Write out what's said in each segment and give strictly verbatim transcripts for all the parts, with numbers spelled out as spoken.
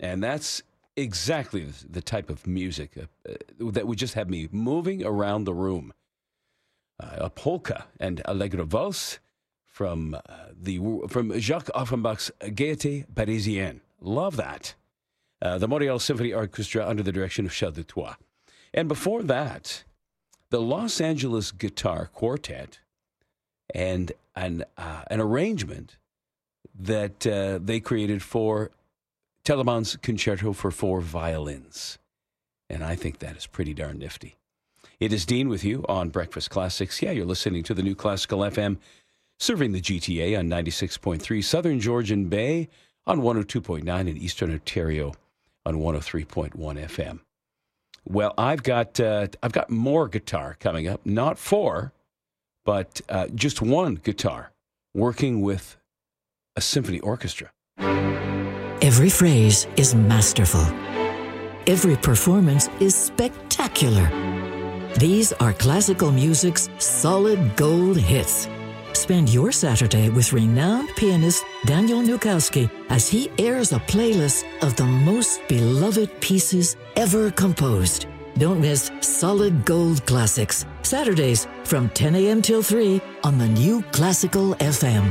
And that's exactly the type of music uh, uh, that would just have me moving around the room. Uh, a polka and Allegro Valse from uh, the from Jacques Offenbach's Gaieté Parisienne. Love that. Uh, the Montreal Symphony Orchestra under the direction of Charles Dutoit. And before that, the Los Angeles Guitar Quartet and an uh, an arrangement that uh, they created for Telemann's Concerto for Four Violins. And I think that is pretty darn nifty. It is Dean with you on Breakfast Classics. Yeah, you're listening to the New Classical F M, serving the G T A on ninety-six point three, Southern Georgian Bay on one oh two point nine, and Eastern Ontario on one oh three point one F M. Well, I've got uh, I've got more guitar coming up, not four, but uh, just one guitar working with a symphony orchestra. Every phrase is masterful. Every performance is spectacular. These are classical music's solid gold hits. Spend your Saturday with renowned pianist Daniel Nukowski as he airs a playlist of the most beloved pieces ever composed. Don't miss Solid Gold Classics, Saturdays from ten a.m. till three on the New Classical F M.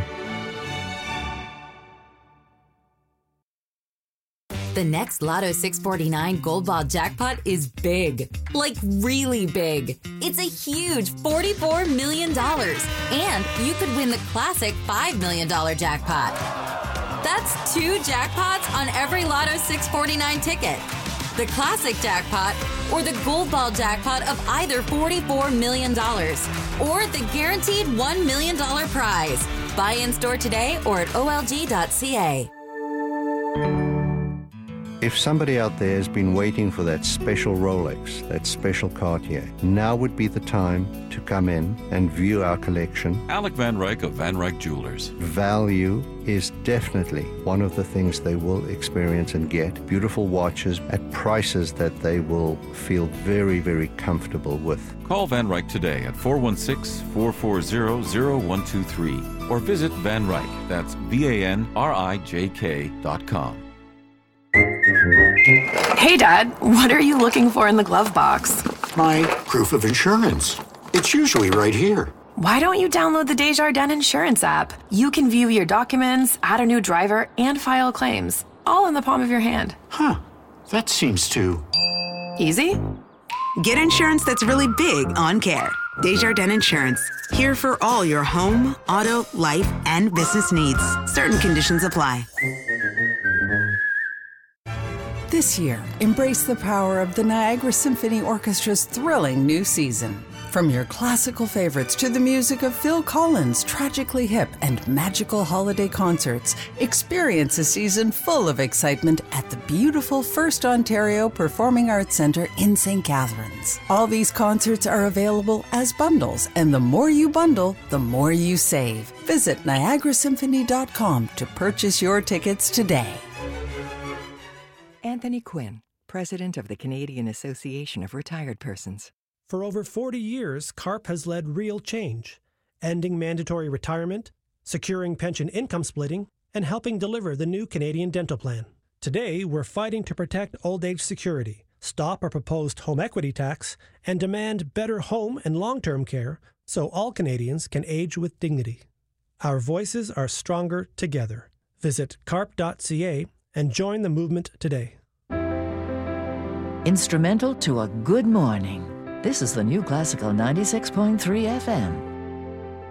The next Lotto six forty-nine Gold Ball jackpot is big, like really big. It's a huge forty-four million dollars, and you could win the classic five million dollars jackpot. That's two jackpots on every Lotto six forty-nine ticket. The classic jackpot or the Gold Ball jackpot of either forty-four million dollars or the guaranteed one million dollars prize. Buy in store today or at O L G dot C A. If somebody out there has been waiting for that special Rolex, that special Cartier, now would be the time to come in and view our collection. Alec Van Ryk of Van Ryk Jewelers. Value is definitely one of the things they will experience and get. Beautiful watches at prices that they will feel very, very comfortable with. Call Van Ryk today at four one six, four four zero, zero one two three or visit Van Ryk, that's V A N R I J K dot com. Hey, Dad, what are you looking for in the glove box? My proof of insurance. It's usually right here. Why don't you download the Desjardins Insurance app? You can view your documents, add a new driver, and file claims, all in the palm of your hand. Huh, that seems too... easy? Get insurance that's really big on care. Desjardins Insurance, here for all your home, auto, life, and business needs. Certain conditions apply. This year, embrace the power of the Niagara Symphony Orchestra's thrilling new season. From your classical favorites to the music of Phil Collins' tragically hip and magical holiday concerts, experience a season full of excitement at the beautiful First Ontario Performing Arts Centre in Saint Catharines. All these concerts are available as bundles, and the more you bundle, the more you save. Visit niagara symphony dot com to purchase your tickets today. Anthony Quinn, President of the Canadian Association of Retired Persons. For over forty years, CARP has led real change, ending mandatory retirement, securing pension income splitting, and helping deliver the new Canadian Dental Plan. Today, we're fighting to protect old age security, stop our proposed home equity tax, and demand better home and long-term care so all Canadians can age with dignity. Our voices are stronger together. Visit carp dot c a and join the movement today. Instrumental to a good morning. This is the New Classical ninety-six point three F M.